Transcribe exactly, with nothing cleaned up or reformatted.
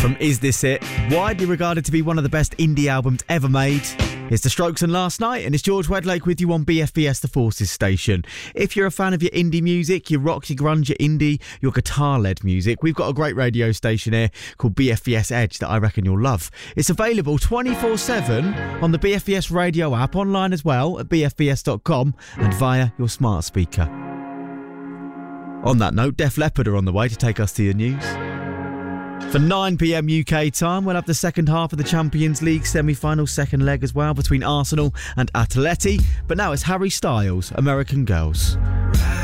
From Is This It? Widely regarded to be one of the best indie albums ever made. It's The Strokes and Last Night, and it's George Wedlake with you on B F B S The Forces station. If you're a fan of your indie music, your rock, your grunge, your indie, your guitar-led music, we've got a great radio station here called B F B S Edge that I reckon you'll love. It's available twenty-four seven on the B F B S radio app, online as well at b f b s dot com and via your smart speaker. On that note, Def Leppard are on the way to take us to your news. For nine p m U K time, we'll have the second half of the Champions League semi-final second leg as well between Arsenal and Atleti. But now it's Harry Styles, American Girls.